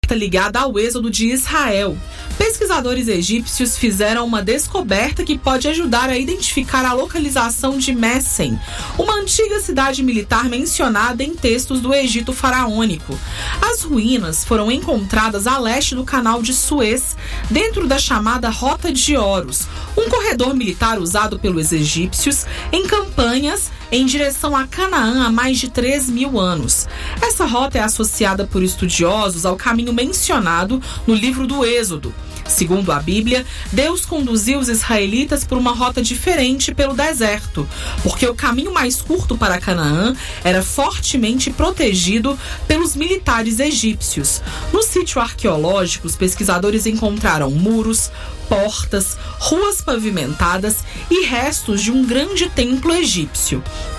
descoberta ligada ao êxodo de Israel. Pesquisadores egípcios fizeram uma descoberta que pode ajudar a identificar a localização de Messem, uma antiga cidade militar mencionada em textos do Egito faraônico. As ruínas foram encontradas a leste do Canal de Suez, dentro da chamada Rota de Horus, um corredor militar usado pelos egípcios em campanhas em direção a Canaã há mais de 3.000 anos. Essa rota é associada por estudiosos ao caminho mencionado no livro do Êxodo. Segundo a Bíblia, Deus conduziu os israelitas por uma rota diferente pelo deserto, porque o caminho mais curto para Canaã era fortemente protegido pelos militares egípcios. No sítio arqueológico, os pesquisadores encontraram muros, portas, ruas pavimentadas e restos de um grande templo egípcio.